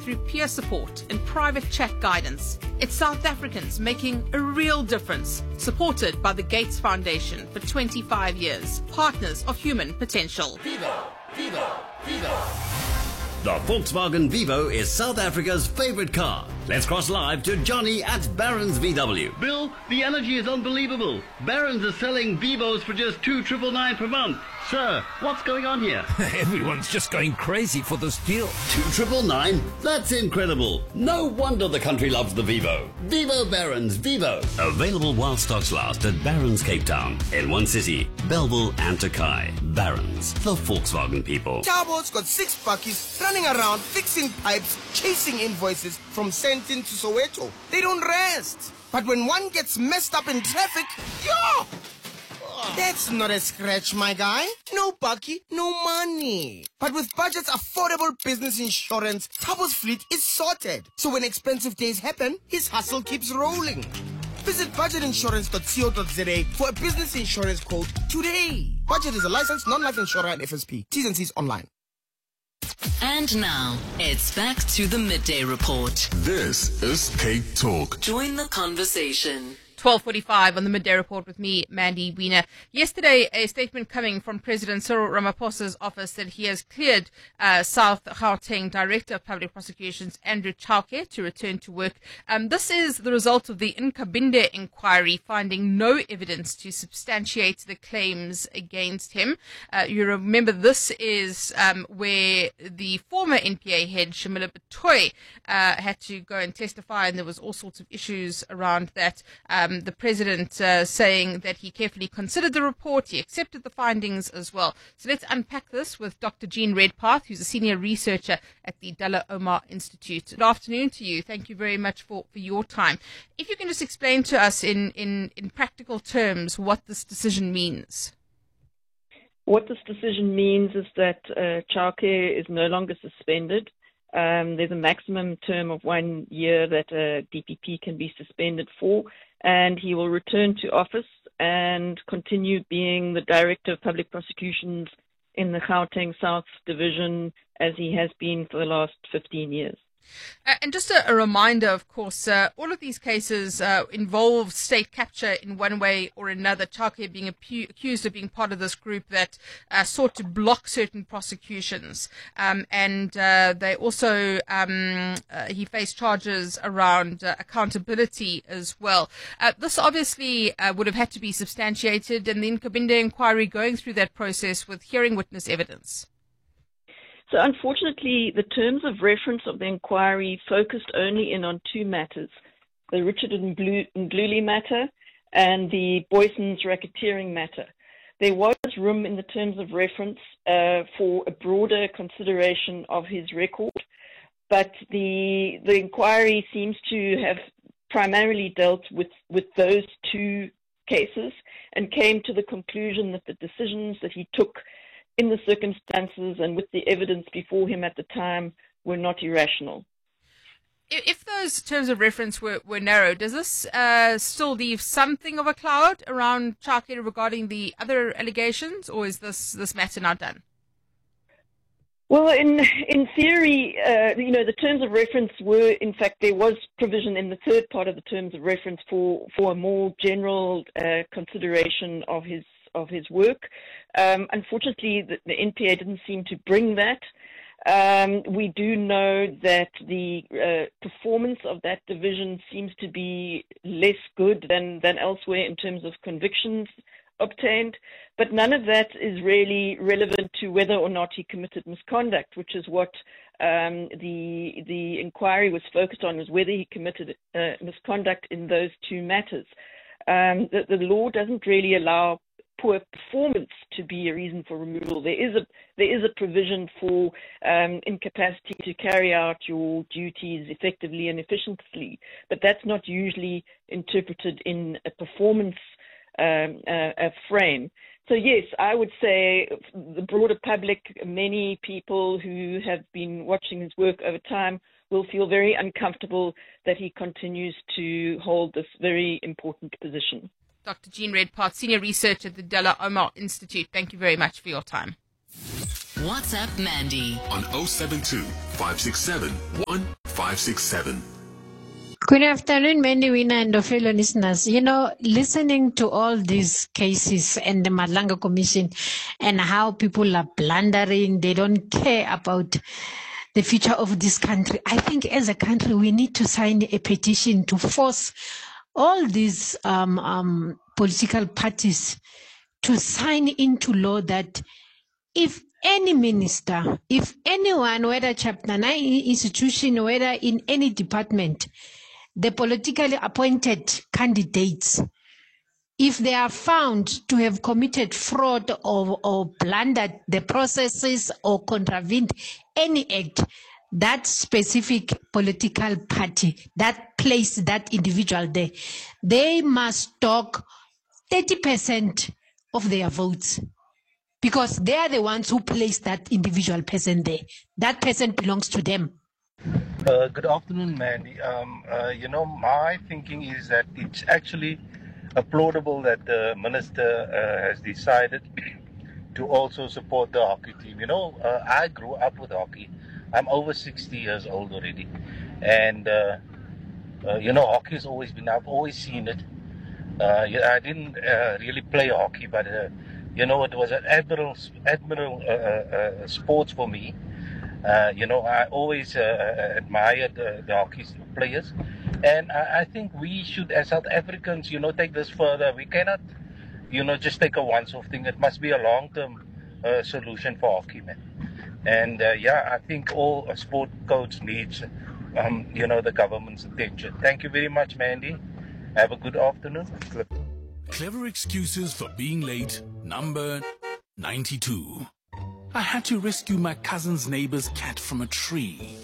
through peer support and private chat guidance. It's South Africans making a real difference. Supported by the Gates Foundation for 25 years. Partners of human potential. Vivo, Vivo, Vivo. The Volkswagen Vivo is South Africa's favorite car. Let's cross live to Johnny at Barron's VW. Bill, the energy is unbelievable. Barron's is selling Vivos for just 2,999 per month. Sir, what's going on here? Everyone's just going crazy for this deal. 2,999? That's incredible. No wonder the country loves the Vivo. Vivo Barron's Vivo. Available while stocks last at Barron's Cape Town, in one city, Bellville and Takai. Barron's, the Volkswagen people. Cowboys got 6 buckies running around fixing pipes, chasing invoices from Sentin to Soweto. They don't rest. But when one gets messed up in traffic, yo! That's not a scratch, my guy. No bucky, no money. But with Budget's affordable business insurance, Tabo's fleet is sorted. So when expensive days happen, his hustle keeps rolling. Visit budgetinsurance.co.za for a business insurance quote today. Budget is a licensed non-life insurer and FSP. T's and C's online. And now, it's back to the Midday Report. This is Cape Talk. Join the conversation. 12:45 on the Midday Report with me, Mandy Wiener. Yesterday, a statement coming from President Cyril Ramaphosa's office that he has cleared South Gauteng Director of Public Prosecutions, Andrew Chauke, to return to work. This is the result of the Nkabinde inquiry, finding no evidence to substantiate the claims against him. You remember this is where the former NPA head, Shamila Batoy, had to go and testify, and there was all sorts of issues around that. The president saying that he carefully considered the report, he accepted the findings as well. So let's unpack this with Dr. Jean Redpath, who's a senior researcher at the Dullah Omar Institute. Good afternoon to you. Thank you very much for your time. If you can just explain to us in practical terms what this decision means. What this decision means is that childcare is no longer suspended. There's a maximum term of 1 year that a DPP can be suspended for, and he will return to office and continue being the Director of Public Prosecutions in the Gauteng South Division as he has been for the last 15 years. And just a reminder, of course, all of these cases involve state capture in one way or another. Chauke being accused of being part of this group that sought to block certain prosecutions. And they also, he faced charges around accountability as well. This obviously would have had to be substantiated, and the Nkabinde inquiry going through that process with hearing witness evidence. So unfortunately, the terms of reference of the inquiry focused only in on 2 matters, the Richard Ndluli matter and the Boyson's racketeering matter. There was room in the terms of reference for a broader consideration of his record, but the inquiry seems to have primarily dealt with those 2 cases and came to the conclusion that the decisions that he took in the circumstances and with the evidence before him at the time were not irrational. If those terms of reference were narrow, does this still leave something of a cloud around Chauke regarding the other allegations, or is this matter now done? Well, in theory, the terms of reference were, in fact, there was provision in the third part of the terms of reference for a more general consideration of his work. Unfortunately, the NPA didn't seem to bring that. We do know that the performance of that division seems to be less good than elsewhere in terms of convictions obtained, but none of that is really relevant to whether or not he committed misconduct, which is what the inquiry was focused on, was whether he committed misconduct in those 2 matters. The law doesn't really allow poor performance to be a reason for removal. There is a provision for incapacity to carry out your duties effectively and efficiently, but that's not usually interpreted in a performance a frame. So yes, I would say the broader public, many people who have been watching his work over time will feel very uncomfortable that he continues to hold this very important position. Dr. Jean Redpath, Senior Researcher at the Dullah Omar Institute, thank you very much for your time. WhatsApp Mandy on 072 567 1567. Good afternoon, Mandy Wina and the fellow listeners. You know, listening to all these cases and the Madlanga Commission and how people are blundering, they don't care about the future of this country. I think as a country, we need to sign a petition to force all these political parties to sign into law that if any minister, if anyone, whether Chapter 9 institution, whether in any department, the politically appointed candidates, if they are found to have committed fraud or blundered the processes or contravened any act, that specific political party that placed that individual there, they must stock 30% of their votes, because they are the ones who placed that individual person there. That person belongs to them. Good afternoon, Mandy. You know, my thinking is that it's actually applaudable that the minister has decided to also support the hockey team. You know, I grew up with hockey. I'm over 60 years old already. And, you know, hockey has always been, I've always seen it. I didn't really play hockey, but, you know, it was an admirable sports for me. You know, I always admired the hockey players. And I think we should, as South Africans, you know, take this further. We cannot, you know, just take a once-off thing. It must be a long-term solution for hockey, man. And, yeah, I think all sport codes needs, you know, the government's attention. Thank you very much, Mandy. Have a good afternoon. Clever excuses for being late, number 92. I had to rescue my cousin's neighbor's cat from a tree.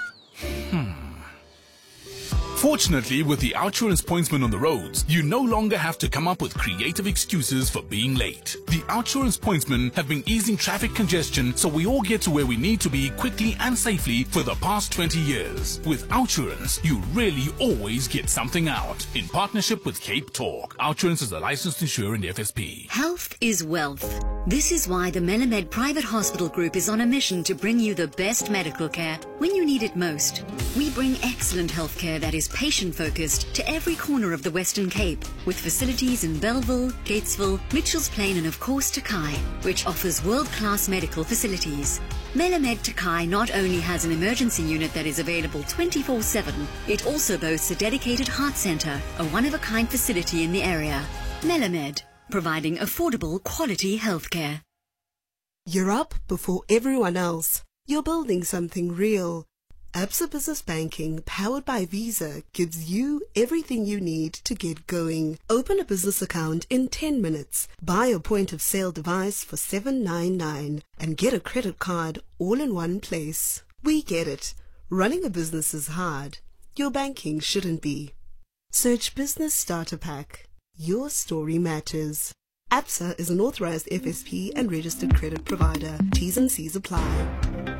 Fortunately, with the Outsurance pointsman on the roads, you no longer have to come up with creative excuses for being late. The Outsurance pointsmen have been easing traffic congestion so we all get to where we need to be quickly and safely for the past 20 years. With Outsurance, you really always get something out. In partnership with Cape Talk, Outsurance is a licensed insurer in the FSP. Health is wealth. This is why the Melamed Private Hospital Group is on a mission to bring you the best medical care when you need it most. We bring excellent healthcare that is patient-focused to every corner of the Western Cape, with facilities in Bellville, Gatesville, Mitchells Plain and of course Takai, which offers world-class medical facilities. Melamed Takai not only has an emergency unit that is available 24/7, it also boasts a dedicated heart centre, a one-of-a-kind facility in the area. Melamed, providing affordable, quality healthcare. You're up before everyone else. You're building something real. Absa Business Banking, powered by Visa, gives you everything you need to get going. Open a business account in 10 minutes, buy a point-of-sale device for $7.99, and get a credit card all in one place. We get it. Running a business is hard. Your banking shouldn't be. Search Business Starter Pack. Your story matters. Absa is an authorized FSP and registered credit provider. T's and C's apply.